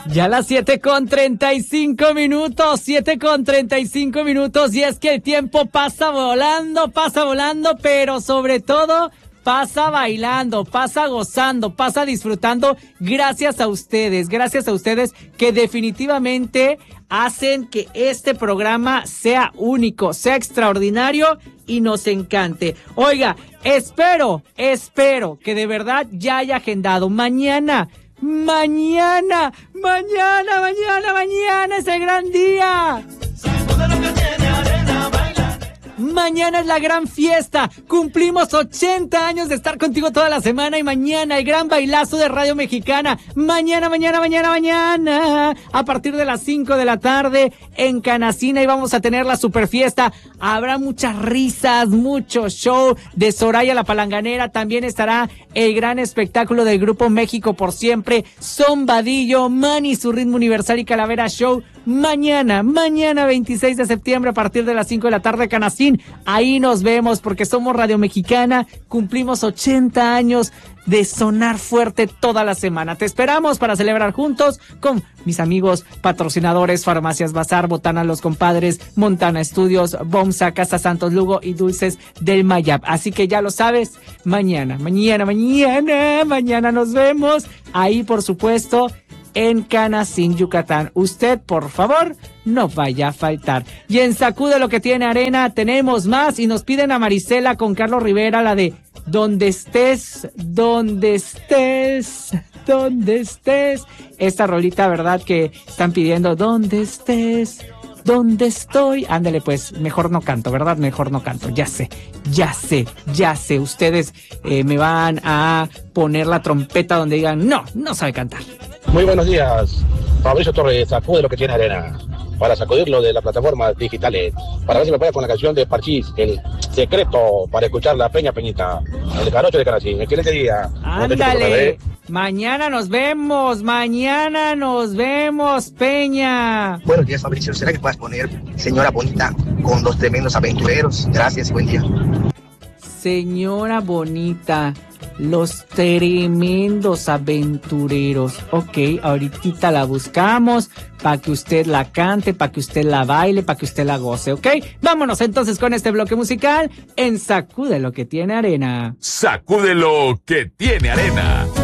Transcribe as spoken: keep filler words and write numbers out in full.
Ya las siete con treinta y cinco minutos, siete con treinta y cinco minutos, y es que el tiempo pasa volando, pasa volando, pero sobre todo pasa bailando, pasa gozando, pasa disfrutando, gracias a ustedes, gracias a ustedes que definitivamente hacen que este programa sea único, sea extraordinario y nos encante. Oiga, espero, espero que de verdad ya haya agendado mañana. Mañana, mañana, mañana, mañana es el gran día. Mañana es la gran fiesta. Cumplimos ochenta años de estar contigo toda la semana y mañana el gran bailazo de Radio Mexicana. Mañana, mañana, mañana, mañana. A partir de las cinco de la tarde en Canacina y vamos a tener la super fiesta. Habrá muchas risas, mucho show de Soraya la Palanganera. También estará el gran espectáculo del Grupo México por Siempre. Son Vadillo, Manny, su ritmo universal y Calavera Show. Mañana, mañana veintiséis de septiembre a partir de las cinco de la tarde Canacín. Ahí nos vemos porque somos Radio Mexicana, cumplimos ochenta años de sonar fuerte toda la semana. Te esperamos para celebrar juntos con mis amigos patrocinadores Farmacias Bazar, Botana Los Compadres, Montana Estudios, Bomsa, Casa Santos Lugo y Dulces del Mayab. Así que ya lo sabes, mañana, mañana, mañana, mañana nos vemos. Ahí, por supuesto, en Canacín, Yucatán. Usted, por favor, no vaya a faltar. Y en Sacude lo que tiene arena tenemos más y nos piden a Marisela con Carlos Rivera la de Donde estés, donde estés, donde estés. Esta rolita, ¿verdad? Que están pidiendo, donde estés, donde estoy. Ándale, pues, mejor no canto, ¿verdad? Mejor no canto. Ya sé, ya sé, ya sé. Ustedes eh, me van a poner la trompeta donde digan, no, no sabe cantar. Muy buenos días, Fabricio Torres, sacude lo que tiene arena, para sacudirlo de las plataformas digitales, para ver si me puede con la canción de Parchís, el secreto para escuchar la Peña Peñita, el Jarocho de Canacín. Excelente día. Ándale, mañana nos vemos, mañana nos vemos, Peña. Buenos días, Fabricio, ¿será que puedas poner Señora Bonita con los tremendos aventureros? Gracias y buen día. Señora Bonita, los tremendos aventureros. Ok, ahorita la buscamos para que usted la cante, para que usted la baile, para que usted la goce, ¿ok? Vámonos entonces con este bloque musical en Sacude lo que tiene arena. Sacude lo que tiene arena.